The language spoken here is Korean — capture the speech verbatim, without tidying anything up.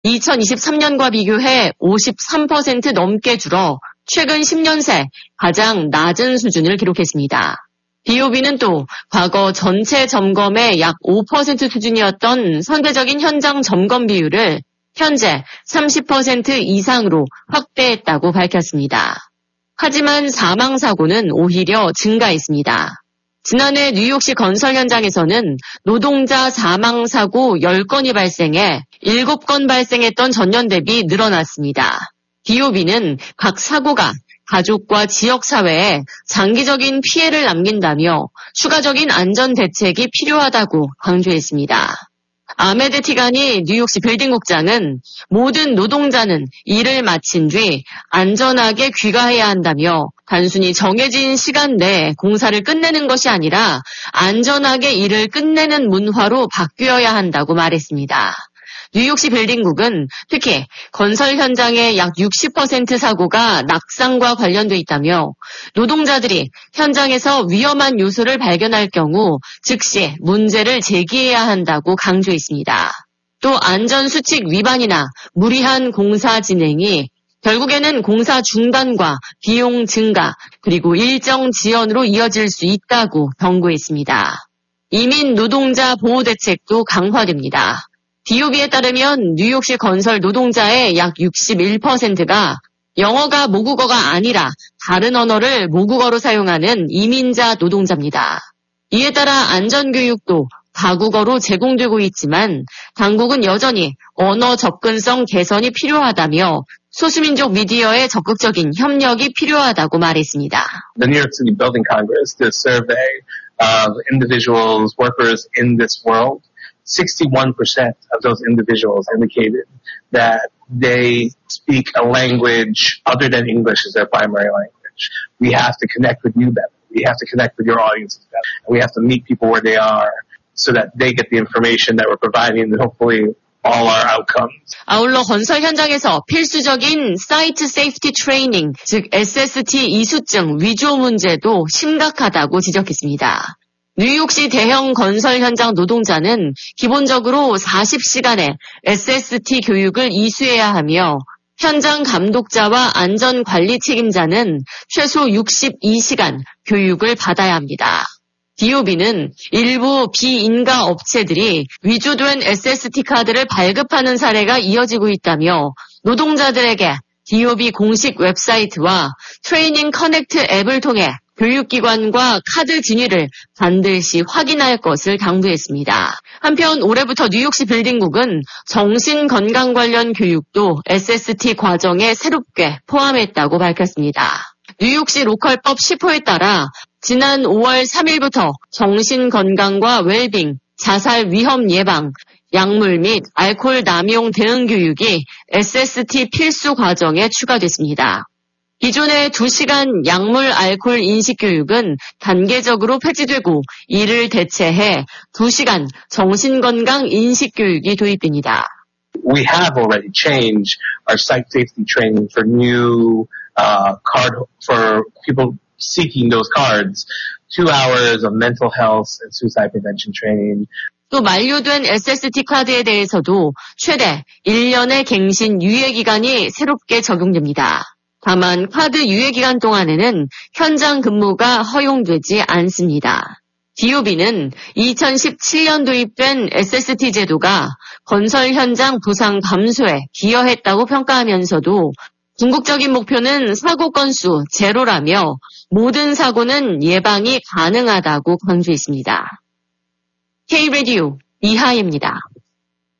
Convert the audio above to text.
이천이십삼 년과 비교해 오십삼 퍼센트 넘게 줄어 최근 십 년 새 가장 낮은 수준을 기록했습니다. 비오비는 또 과거 전체 점검의 약 오 퍼센트 수준이었던 선제적인 현장 점검 비율을 현재 삼십 퍼센트 이상으로 확대했다고 밝혔습니다. 하지만 사망사고는 오히려 증가했습니다. 지난해 뉴욕시 건설 현장에서는 노동자 사망사고 십 건이 발생해 일곱 건 발생했던 전년 대비 늘어났습니다. 비오비는 각 사고가 가족과 지역사회에 장기적인 피해를 남긴다며 추가적인 안전 대책이 필요하다고 강조했습니다. 아메드 티가니 뉴욕시 빌딩국장은 모든 노동자는 일을 마친 뒤 안전하게 귀가해야 한다며 단순히 정해진 시간 내에 공사를 끝내는 것이 아니라 안전하게 일을 끝내는 문화로 바뀌어야 한다고 말했습니다. 뉴욕시 빌딩국은 특히 건설 현장의 약 육십 퍼센트 사고가 낙상과 관련돼 있다며 노동자들이 현장에서 위험한 요소를 발견할 경우 즉시 문제를 제기해야 한다고 강조했습니다. 또 안전수칙 위반이나 무리한 공사 진행이 결국에는 공사 중단과 비용 증가 그리고 일정 지연으로 이어질 수 있다고 경고했습니다. 이민 노동자 보호 대책도 강화됩니다. 비오비에 따르면 뉴욕시 건설 노동자의 약 육십일 퍼센트가 영어가 모국어가 아니라 다른 언어를 모국어로 사용하는 이민자 노동자입니다. 이에 따라 안전교육도 다국어로 제공되고 있지만 당국은 여전히 언어 접근성 개선이 필요하다며 소수민족 미디어의 적극적인 협력이 필요하다고 말했습니다. The New York City Building Congress did a survey of individuals, workers in this world. sixty-one percent of those individuals indicated that they speak a language other than English as their primary language. We have to connect with you better. We have to connect with your audiences better. And we have to meet people where they are so that they get the information that we're providing and hopefully all our outcomes. 아울러 건설 현장에서 필수적인 사이트 세이프티 트레이닝, 즉 에스에스티 이수증 위조 문제도 심각하다고 지적했습니다. 뉴욕시 대형 건설 현장 노동자는 기본적으로 사십 시간의 에스에스티 교육을 이수해야 하며 현장 감독자와 안전관리 책임자는 최소 육십이 시간 교육을 받아야 합니다. 디오비는 일부 비인가 업체들이 위조된 에스에스티 카드를 발급하는 사례가 이어지고 있다며 노동자들에게 디오비 공식 웹사이트와 트레이닝 커넥트 앱을 통해 교육기관과 카드 진위를 반드시 확인할 것을 당부했습니다. 한편 올해부터 뉴욕시 빌딩국은 정신건강 관련 교육도 에스에스티 과정에 새롭게 포함했다고 밝혔습니다. 뉴욕시 로컬법 십 호에 따라 지난 오월 삼일부터 정신건강과 웰빙, 자살 위험 예방, 약물 및 알코올 남용 대응 교육이 에스에스티 필수 과정에 추가됐습니다. 기존의 두 시간 약물 알코올 인식 교육은 단계적으로 폐지되고 이를 대체해 두 시간 정신건강 인식 교육이 도입됩니다. We have already changed our site safety training for new uh, card for people seeking those cards. Two hours of mental health and suicide prevention training. 또 만료된 에스에스티 카드에 대해서도 최대 일 년의 갱신 유예 기간이 새롭게 적용됩니다. 다만 카드 유예 기간 동안에는 현장 근무가 허용되지 않습니다. 디오비는 이천십칠 년 도입된 에스에스티 제도가 건설 현장 부상 감소에 기여했다고 평가하면서도 궁극적인 목표는 사고 건수 제로라며 모든 사고는 예방이 가능하다고 강조했습니다. K-라디오 이하예입니다.